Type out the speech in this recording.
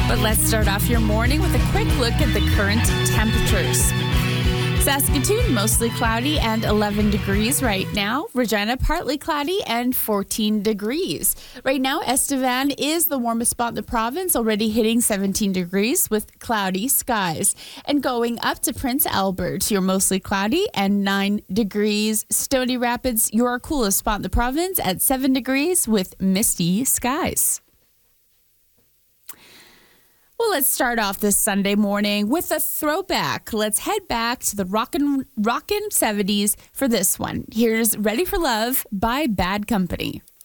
But let's start off your morning with a quick look at the current temperatures. Saskatoon, mostly cloudy and 11 degrees right now. Regina, partly cloudy and 14 degrees. Right now, Estevan is the warmest spot in the province, already hitting 17 degrees with cloudy skies. And going up to Prince Albert, you're mostly cloudy and 9 degrees. Stony Rapids, your coolest spot in the province at 7 degrees with misty skies. Well, let's start off this Sunday morning with a throwback. Let's head back to the rockin' 70s for this one. Here's Ready for Love by Bad Company.